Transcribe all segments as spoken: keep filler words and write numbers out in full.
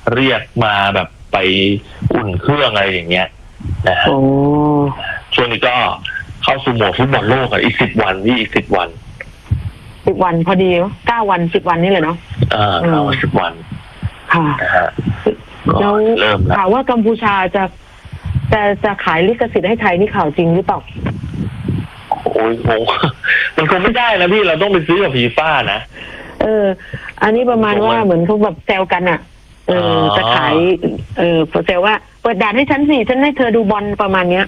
เรียกมาแบบไปอุ่นเครื่องอะไรอย่างเงี้ยนะฮะช่วงนี้ก็เข้าสู่โหมดฟุตบอลโลกกันอีกสิบวันนี่อีกสิบวันสิบวันพอดีเก้าวันสิบวันนี่เลยเนาะอ่าเก้าสิบวันค่ะนะฮะแล้วเริ่มแล้วข่าวว่ากัมพูชาจะจะจะขายลิขสิทธิ์ให้ไทยนี่ข่าวจริงหรือเปล่าโอ้ยโหมันคงไม่ได้นะพี่เราต้องไปซื้อกับฟีฟ่านะเอออันนี้ประมาณว่าเหมือนเขาแบบแซวกันอ่ะเออจะขายเออแซวว่าเปิดด่านให้ฉันสิฉันให้เธอดูบอลประมาณเนี้ย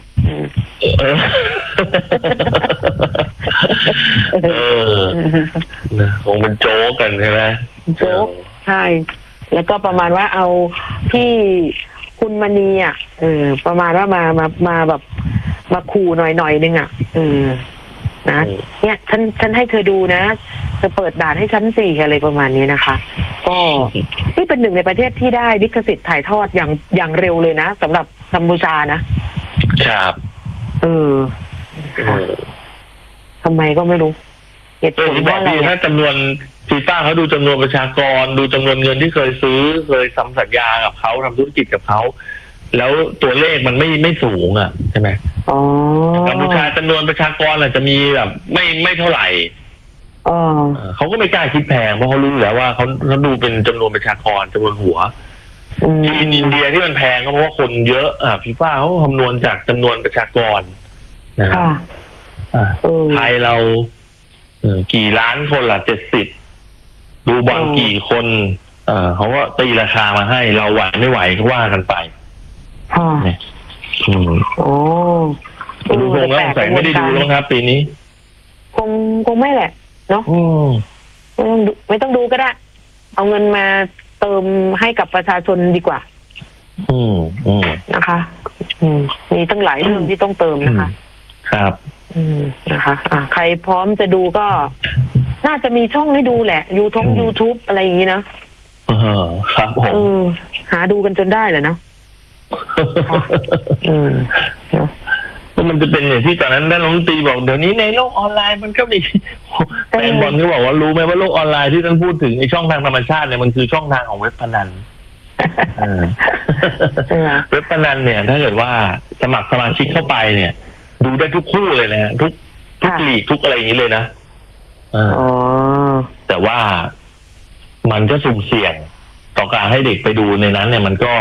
เออคงเป็นโจ๊กกันใช่ไหมโจ๊กใช่แล้วก็ประมาณว่าเอาที่คุณมณีอ่ะเออประมาณว่ามามามาแบบมาขู่หน่อยหน่อยนึงอ่ะเออนะเนี่ยฉันฉันให้เธอดูนะเธอเปิดด่านให้ฉันสี่อะไรประมาณนี้นะคะก็นี่เป็นหนึ่งในประเทศที่ได้ลิขสิทธิ์ถ่ายทอดอย่างอย่างเร็วเลยนะสำหรับกัมพูชานะครับเออทำไมก็ไม่รู้เหตุผลว่าอะไรถ้าจำนวนฟีฟ่าเขาดูจำนวนประชากรดูจำนวนเงินที่เคยซื้อเคยทำสัญญากับเขาทำธุรกิจกับเขาแล้วตัวเลขมันไม่ไม่สูงอ่ะใช่ไหมอ๋อกัมพูชาจำนวนประชากรอาจจะมีแบบไม่ไม่เท่าไหร่อ๋อเขาก็ไม่กล้าคิดแพงเพราะเขารู้แล้วว่าเขาเขาดูเป็นจำนวนประชากรจำนวนหัวที่อินเดียที่มันแพงก็เพราะว่าคนเยอะอ่ะฟีฟ่าเขาคำนวณจากจำนวนประชากรนะครับไทยเรากี่ล้านคนล่ะเจ็ดสิบดูบอลกี่คนเออเขาก็ตีราคามาให้เราไหวไม่ไหวก็ว่ากันไปเนี่ยโอ้ดูคงแล้วใส่ไม่ได้ดูแล้วครับปีนี้คงคงไม่แหละเนาะไม่ต้องดูไม่ต้องดูก็ได้เอาเงินมาเติมให้กับประชาชนดีกว่าอืมอืมนะคะอืมมีตั้งหลายเรื่องที่ต้องเติมนะคะครับอืมนะคะอ่าใครพร้อมจะดูก็น่าจะมีช่องให้ดูแหละยูทงยูทูบอะไรอย่างนี้นะเออครับผมเออหาดูกันจนได้เลยนะอืมมันจะเป็นอย่างที่ตอนนั้นท่านรัฐมนตรีบอกเดี๋ยวนี้ในโลกออนไลน์มันก็มีแฟนบอลก็บอกว่ารู้ไหมว่าโลกออนไลน์ที่ท่านพูดถึงในช่องทางธรรมชาติเนี่ยมันคือช่องทางของเว็บพนันเว็บพนันเนี่ยถ้าเกิดว่าสมัครสมาชิกเข้าไปเนี่ยดูได้ทุกคู่เลยนะทุกทุกลีกทุกอะไรอย่างนี้เลยนะแต่ว่ามันก็สุ่มเสี่ยงต่อการให้เด็กไปดูในนั้นเนี่ยมันก็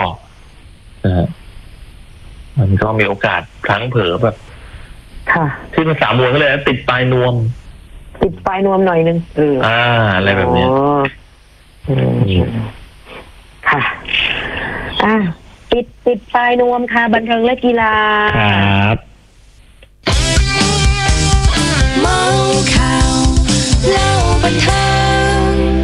มันก็มีโอกาสครั้งเผลอแบบที่ภาษามวยก็เลยติดปลายนวมติดปลายนวมหน่อยนึงเอออ่าอะไรแบบนี้ค่ะอ่าติดติดปลายนวมค่ะบันเทิงและกีฬาครับเมาข่าวเล่าบันเทิง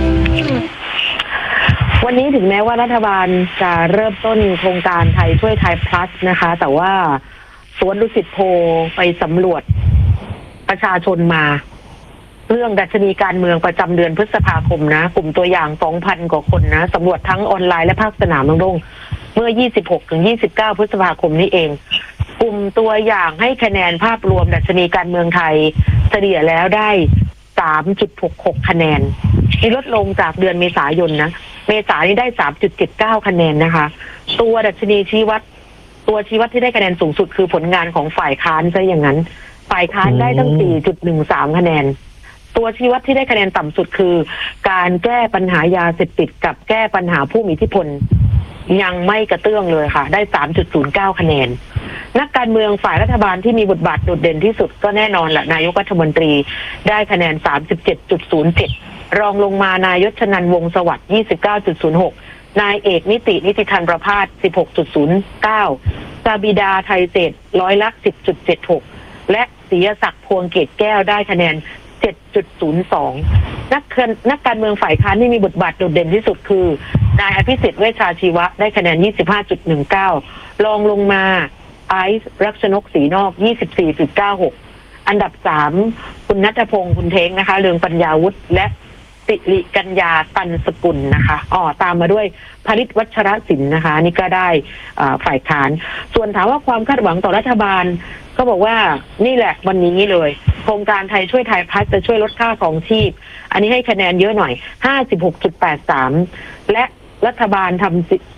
วันนี้ถึงแม้ว่ารัฐบาลจะเริ่มต้นโครงการไทยช่วยไทย plus นะคะแต่ว่าสวนดุสิตโพไปสำรวจประชาชนมาเรื่องดัชนีการเมืองประจำเดือนพฤษภาคมนะกลุ่มตัวอย่าง สองพัน กว่าคนนะสำรวจทั้งออนไลน์และภาคสนามลงเมื่อ ยี่สิบหกถึงยี่สิบเก้า พฤษภาคมนี้เองกลุ่มตัวอย่างให้คะแนนภาพรวมดัชนีการเมืองไทยเฉลี่ยแล้วได้ สามจุดหกหก คะแนนที่ลดลงจากเดือนเมษายนนะเมษายนนี้ได้ สามจุดเจ็ดเก้า คะแนนนะคะตัวดัชนีชี้วัดตัวชี้วัดที่ได้คะแนนสูงสุดคือผลงานของฝ่ายค้านซะอย่างนั้นฝ่ายค้านได้ตั้ง สี่จุดหนึ่งสาม คะแนนตัวชี้วัดที่ได้คะแนนต่ำสุดคือการแก้ปัญหายาเสพติดกับแก้ปัญหาผู้มีอิทธิพลยังไม่กระเตื้องเลยค่ะได้ สามจุดศูนย์เก้า คะแนนนักการเมืองฝ่ายรัฐบาลที่มีบทบาทโดดเด่นที่สุดก็แน่นอนแหละนายกรัฐมนตรีได้คะแนน สามสิบเจ็ดจุดศูนย์เจ็ด รองลงมานายยศนันท์วงศ์สวัสดิ์ ยี่สิบเก้าจุดศูนย์หก นายเอกนิตินิติธันประภาส สิบหกจุดศูนย์เก้า ซาบิดาไทยเศรษฐ์ร้อยละ สิบจุดเจ็ดหก และศรีศักดิ์พวงเกตแก้วได้คะแนน เจ็ดจุดศูนย์สอง นักนักการเมืองฝ่ายค้านที่มีบทบาทโดดเด่นที่สุดคือนายอภิสิทธิ์เวชชาชีวะได้คะแนน ยี่สิบห้าจุดหนึ่งเก้า รองลงมาไอซ์รักชนกศรีนอก ยี่สิบสี่จุดเก้าหก อันดับสามคุณณัฐพงศ์คุณเท้งนะคะเรืองปัญญาวุฒิและสิริกัญญาตันสกุลนะคะอ๋อตามมาด้วยผลิตวัชรศิลป์นะคะนี่ก็ได้ฝ่ายค้านส่วนถามว่าความคาดหวังต่อรัฐบาลก็บอกว่านี่แหละวันนี้เลยโครงการไทยช่วยไทยพัฒน์จะช่วยลดค่าครองชีพอันนี้ให้คะแนนเยอะหน่อย ห้าสิบหกจุดแปดสาม และรัฐบาลทำ